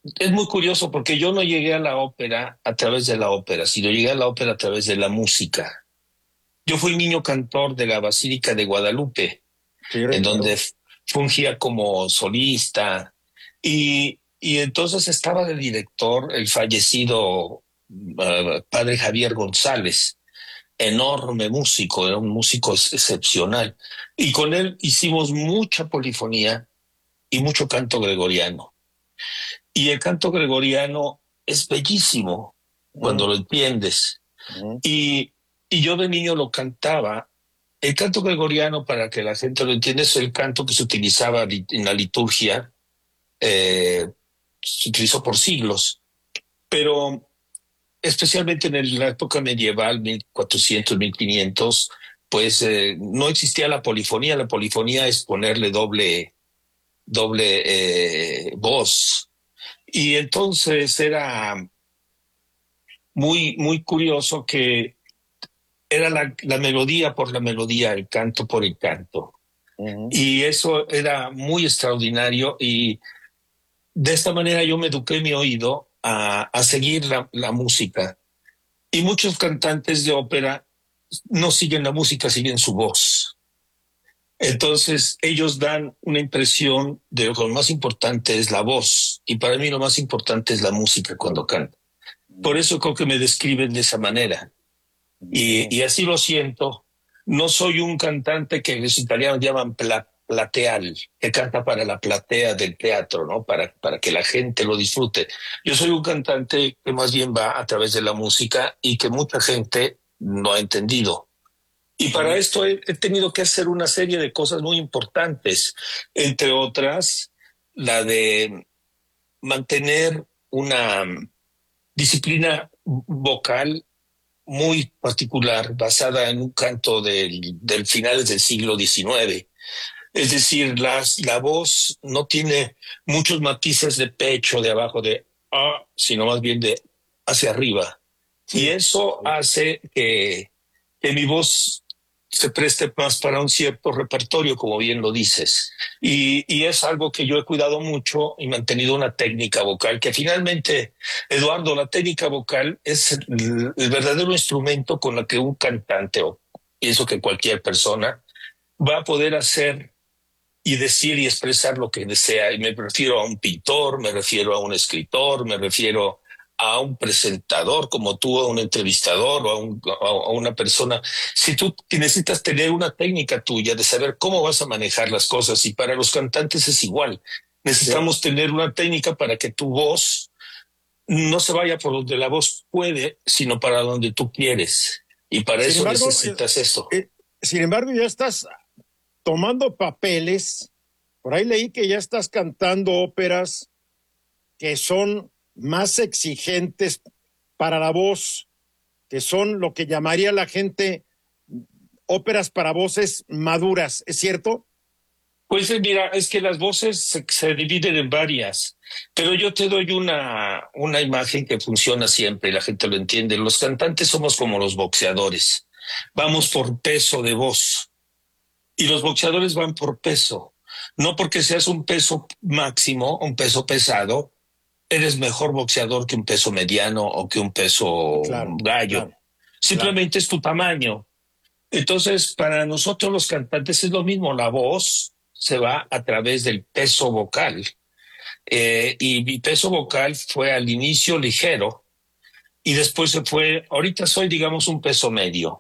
Es muy curioso porque yo no llegué a la ópera a través de la ópera, sino llegué a la ópera a través de la música. Yo fui niño cantor de la Basílica de Guadalupe, Sí, en donde recuerdo. fungía como solista, y entonces estaba de director el fallecido padre Javier González, enorme músico, era un músico excepcional. Y con él hicimos mucha polifonía y mucho canto gregoriano. Y el canto gregoriano es bellísimo cuando Ujú, lo entiendes. ujú. Y, y yo de niño lo cantaba. El canto gregoriano, para que la gente lo entienda, es el canto que se utilizaba en la liturgia, eh, se utilizó por siglos, pero especialmente en la época medieval, 1400, 1500, pues no existía la polifonía es ponerle doble voz. Y entonces era muy curioso que era la melodía por la melodía, el canto por el canto. Ujú. Y eso era muy extraordinario y de esta manera yo me eduqué mi oído a seguir la música. Y muchos cantantes de ópera no siguen la música, siguen su voz. Entonces ellos dan una impresión de que lo más importante es la voz y para mí lo más importante es la música cuando canto. Por eso creo que me describen de esa manera. Ujú. Y así lo siento. No soy un cantante que los italianos llaman plateal, que canta para la platea del teatro, ¿no? Para que la gente lo disfrute. Yo soy un cantante que más bien va a través de la música y que mucha gente no ha entendido. Y para Ujú. esto he tenido que hacer una serie de cosas muy importantes, entre otras, la de mantener una disciplina vocal muy particular, basada en un canto del finales del siglo XIX. Es decir, la voz no tiene muchos matices de pecho, de abajo, de sino más bien de hacia arriba. Y Sí. eso hace que mi voz se preste más para un cierto repertorio, como bien lo dices. Y es algo que yo he cuidado mucho y mantenido una técnica vocal, que finalmente, Eduardo, la técnica vocal es el verdadero instrumento con la que un cantante, o pienso que cualquier persona, va a poder hacer y decir y expresar lo que desea. Y me refiero a un pintor, me refiero a un escritor, me refiero a un presentador como tú, a un entrevistador o a una persona. Si tú necesitas tener una técnica tuya de saber cómo vas a manejar las cosas, y para los cantantes es igual. Sí. Necesitamos tener una técnica para que tu voz no se vaya por donde la voz puede, sino para donde tú quieres. Y para Sin eso embargo, necesitas esto. sin embargo, ya estás tomando papeles. Por ahí leí que ya estás cantando óperas que son más exigentes para la voz, que son lo que llamaría la gente óperas para voces maduras, ¿es cierto? Pues mira, es que las voces se dividen en varias, pero yo te doy una imagen que funciona siempre y la gente lo entiende. Los cantantes somos como los boxeadores, vamos por peso de voz y los boxeadores van por peso. No porque seas un peso máximo, un peso pesado, eres mejor boxeador que un peso mediano o que un peso Claro, gallo. claro, claro. Simplemente es tu tamaño. Entonces, para nosotros los cantantes es lo mismo, la voz se va a través del peso vocal. Y mi peso vocal fue al inicio ligero y después se fue, ahorita soy, digamos, un peso medio.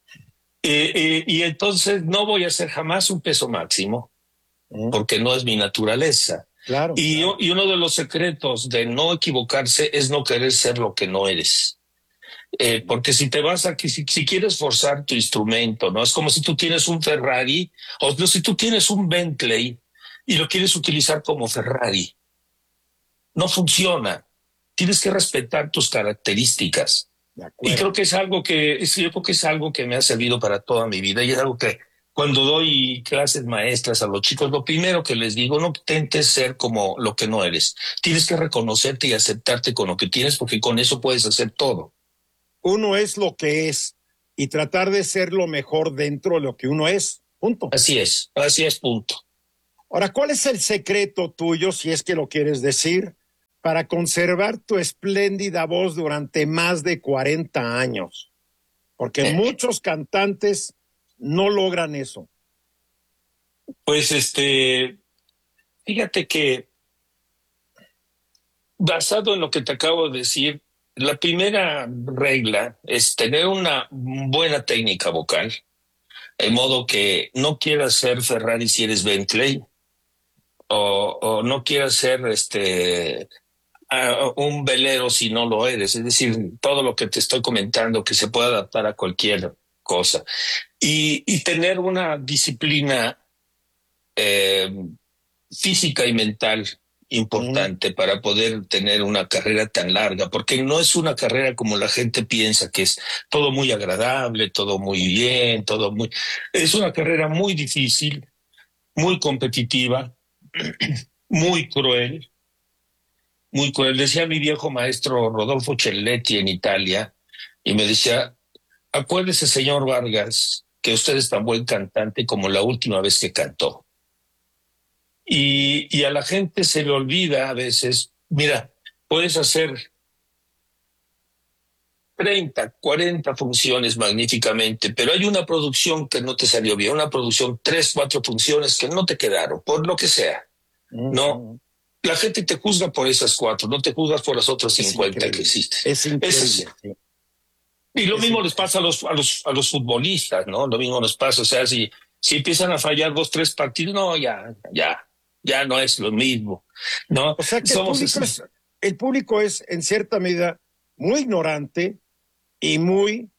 Y entonces no voy a ser jamás un peso máximo, Mm. porque no es mi naturaleza. Claro, claro. Y uno de los secretos de no equivocarse es no querer ser lo que no eres. Porque si te vas a, si quieres forzar tu instrumento, ¿no? Es como si tú tienes un Ferrari o no, si tú tienes un Bentley y lo quieres utilizar como Ferrari. No funciona. Tienes que respetar tus características. De Y creo acuerdo. que es algo yo creo que es algo que me ha servido para toda mi vida y es algo que cuando doy clases maestras a los chicos, lo primero que les digo, no intentes ser como lo que no eres. Tienes que reconocerte y aceptarte con lo que tienes porque con eso puedes hacer todo. Uno es lo que es y tratar de ser lo mejor dentro de lo que uno es. Punto. Así es, punto. Ahora, ¿cuál es el secreto tuyo, si es que lo quieres decir, para conservar tu espléndida voz durante más de 40 años? Porque muchos cantantes no logran eso. Pues fíjate que basado en lo que te acabo de decir, la primera regla es tener una buena técnica vocal, de modo que no quieras ser Ferrari si eres Bentley, o no quieras ser un velero si no lo eres. Es decir, todo lo que te estoy comentando que se puede adaptar a cualquier cosa. Y tener una disciplina eh, física y mental importante para poder tener una carrera tan larga, porque no es una carrera como la gente piensa, que es todo muy agradable, todo muy bien, todo muy... Es una carrera muy difícil, muy competitiva, muy cruel, muy cruel. Decía mi viejo maestro Rodolfo Celletti en Italia, y me decía, acuérdese, señor Vargas, que usted es tan buen cantante como la última vez que cantó. Y a la gente se le olvida a veces, mira, puedes hacer 30, 40 funciones magníficamente, pero hay una producción que no te salió bien, una producción, 3, 4 funciones que no te quedaron, por lo que sea. No, la gente te juzga por esas 4, no te juzgas por las otras 50 que hiciste. Es increíble. Sí. Y lo mismo les pasa a los futbolistas, ¿no? Lo mismo les pasa, o sea, si empiezan a fallar 2, 3 partidos, no, ya no es lo mismo, ¿no? O sea que el público es en cierta medida muy ignorante y muy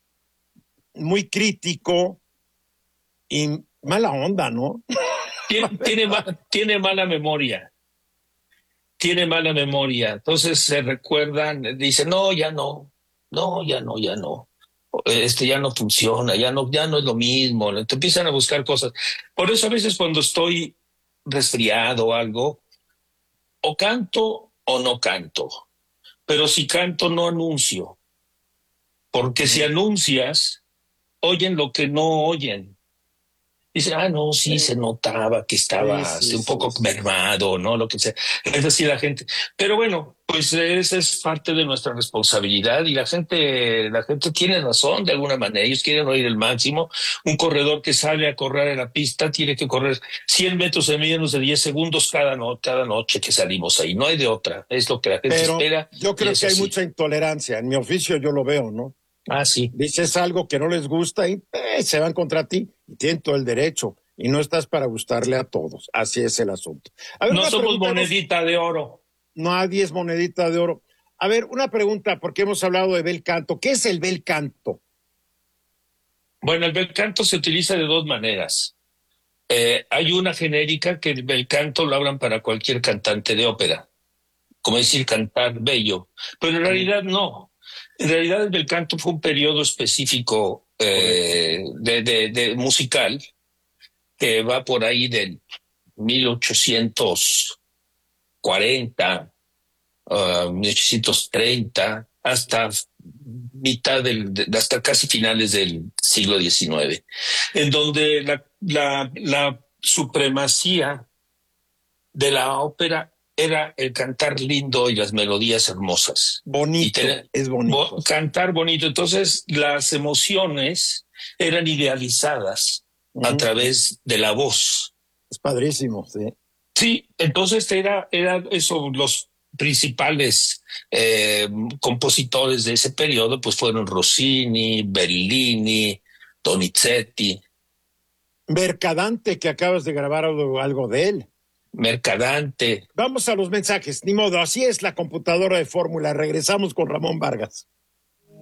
crítico y mala onda, ¿no? Tiene mala memoria. Tiene mala memoria. Entonces se recuerdan, dicen, no, ya no. Ya no. Ya no funciona, ya no es lo mismo. Te empiezan a buscar cosas. Por eso a veces cuando estoy resfriado o algo, o canto o no canto. Pero si canto no anuncio. Porque si anuncias, oyen lo que no oyen. Dice, no, sí, se notaba que estaba un poco mermado, ¿no? Lo que sea. Es decir, la gente. Pero bueno, pues esa es parte de nuestra responsabilidad y la gente tiene razón de alguna manera. Ellos quieren oír el máximo. Un corredor que sale a correr en la pista tiene que correr 100 metros en menos de 10 segundos cada noche que salimos ahí. No hay de otra. Es lo que la gente espera. Yo creo que hay mucha intolerancia. En mi oficio yo lo veo, ¿no? Sí. Dices algo que no les gusta y se van contra ti y tienen todo el derecho y no estás para gustarle a todos. Así es el asunto. A ver, no somos monedita de oro. Nadie es monedita de oro. A ver, una pregunta, porque hemos hablado de bel canto. ¿Qué es el bel canto? Bueno, el bel canto se utiliza de 2 maneras. Hay una genérica que el bel canto lo hablan para cualquier cantante de ópera, como decir cantar bello, pero en realidad no. En realidad el bel canto fue un periodo específico de musical que va por ahí del 1840, 1830, hasta hasta casi finales del siglo XIX, en donde la supremacía de la ópera era el cantar lindo y las melodías hermosas. Bonito, es bonito. Cantar bonito. Entonces, las emociones eran idealizadas a través de la voz. Es padrísimo, sí. Sí, entonces era eso, los principales compositores de ese periodo pues fueron Rossini, Bellini, Donizetti. Mercadante, que acabas de grabar algo de él. Mercadante. Vamos a los mensajes, ni modo, así es la computadora de fórmula. Regresamos con Ramón Vargas.